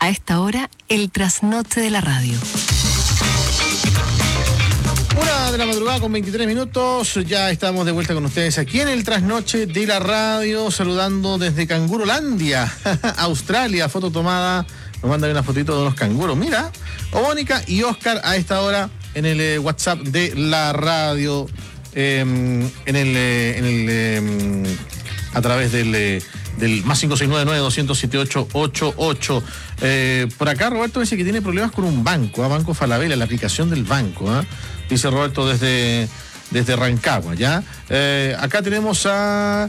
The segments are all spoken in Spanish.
A esta hora, el trasnoche de la radio. 1:00 a.m. con 23 minutos. Ya estamos de vuelta con ustedes aquí en el trasnoche de la radio, saludando desde Cangurolandia, Australia. Foto tomada, nos mandan una fotito de unos canguros. Mira, Mónica y Oscar a esta hora en el WhatsApp de la radio, a través del más 569-9207-888. Por acá Roberto dice que tiene problemas con un banco, Banco Falabella, la aplicación del banco, dice Roberto desde Rancagua, ¿ya? Acá tenemos a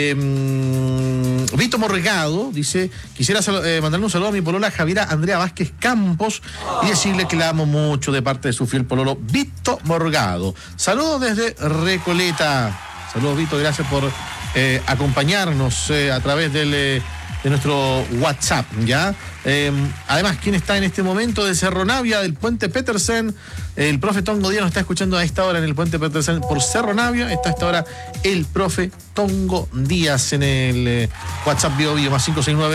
Vito Morgado, dice, quisiera mandarle un saludo a mi polola Javiera Andrea Vázquez Campos y decirle que la amo mucho de parte de su fiel pololo Vito Morgado. Saludos desde Recoleta. Saludos, Vito, gracias por acompañarnos a través de nuestro WhatsApp, ¿ya? Además, ¿quién está en este momento de Cerro Navia, del Puente Petersen? El profe Tongo Díaz nos está escuchando a esta hora en el Puente Petersen por Cerro Navia. Está a esta hora el profe Tongo Díaz en el WhatsApp Bio más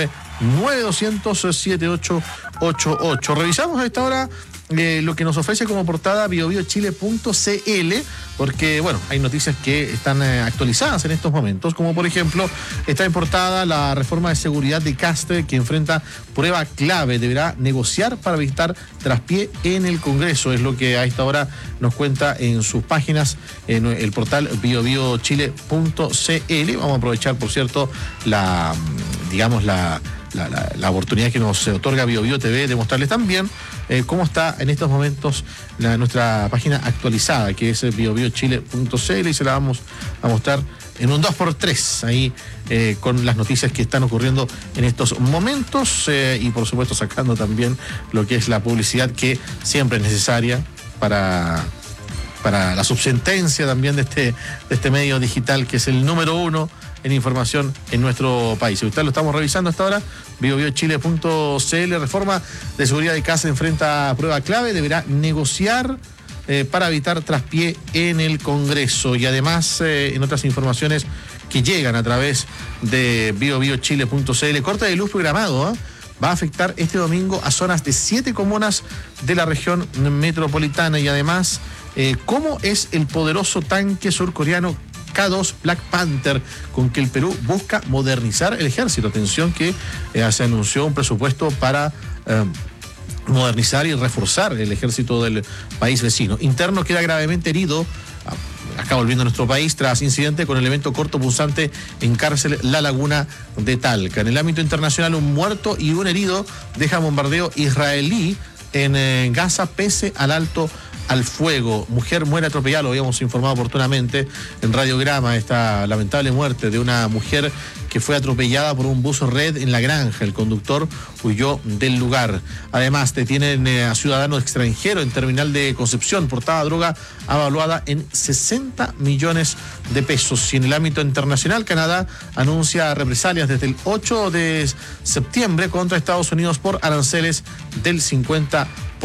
569-9200-7888. Revisamos a esta hora lo que nos ofrece como portada biobiochile.cl, porque, bueno, hay noticias que están actualizadas en estos momentos, como por ejemplo, está en portada la reforma de seguridad de Castre, que enfrenta prueba clave, deberá negociar para evitar traspié en el Congreso, es lo que a esta hora nos cuenta en sus páginas, en el portal biobiochile.cl. Vamos a aprovechar, por cierto, la oportunidad que nos otorga BioBio TV de mostrarles también cómo está en estos momentos nuestra página actualizada, que es biobiochile.cl, y se la vamos a mostrar en un 2x3 ahí con las noticias que están ocurriendo en estos momentos y por supuesto sacando también lo que es la publicidad que siempre es necesaria para la subsistencia también de este medio digital que es el número 1 en información en nuestro país. Si usted lo estamos revisando hasta ahora, biobiochile.cl, reforma de seguridad de casa enfrenta prueba clave, deberá negociar para evitar traspié en el Congreso. Y además, en otras informaciones que llegan a través de biobiochile.cl, corte de luz programado, va a afectar este domingo a zonas de 7 comunas de la región metropolitana. Y además, ¿cómo es el poderoso tanque surcoreano K2 Black Panther con que el Perú busca modernizar el ejército? Atención que se anunció un presupuesto para modernizar y reforzar el ejército del país vecino. Interno queda gravemente herido, acá volviendo a nuestro país, tras incidente con elemento cortopunzante en cárcel La Laguna de Talca. En el ámbito internacional, un muerto y un herido deja bombardeo israelí en Gaza pese al alto al fuego. Mujer muere atropellada, lo habíamos informado oportunamente en Radiograma, esta lamentable muerte de una mujer que fue atropellada por un bus red en La Granja. El conductor huyó del lugar. Además, detienen a ciudadano extranjero en terminal de Concepción. Portaba droga avaluada en 60 millones de pesos. Y en el ámbito internacional, Canadá anuncia represalias desde el 8 de septiembre contra Estados Unidos por aranceles del 50%.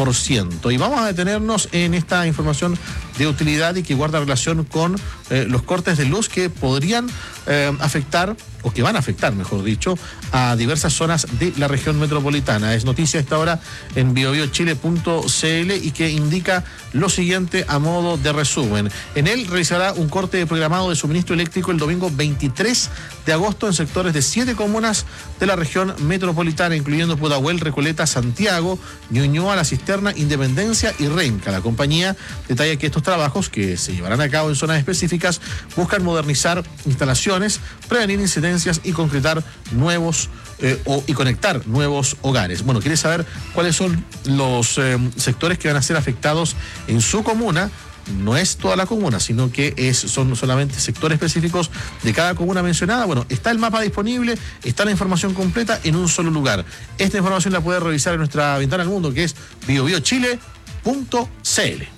Y vamos a detenernos en esta información de utilidad y que guarda relación con los cortes de luz que podrían afectar, o que van a afectar, mejor dicho, a diversas zonas de la región metropolitana. Es noticia a esta hora en biobiochile.cl y que indica lo siguiente a modo de resumen. En él realizará un corte programado de suministro eléctrico el domingo 23 de agosto en sectores de 7 comunas de la región metropolitana, incluyendo Pudahuel, Recoleta, Santiago, Ñuñoa, La Cisterna, Independencia y Renca. La compañía detalla que estos trabajos, que se llevarán a cabo en zonas específicas, buscan modernizar instalaciones, prevenir incidencias y concretar nuevos y conectar nuevos hogares. Bueno, ¿quiere saber cuáles son los sectores que van a ser afectados en su comuna? No es toda la comuna, sino que son solamente sectores específicos de cada comuna mencionada. Bueno, está el mapa disponible, está la información completa en un solo lugar. Esta información la puede revisar en nuestra ventana al mundo, que es biobiochile.cl.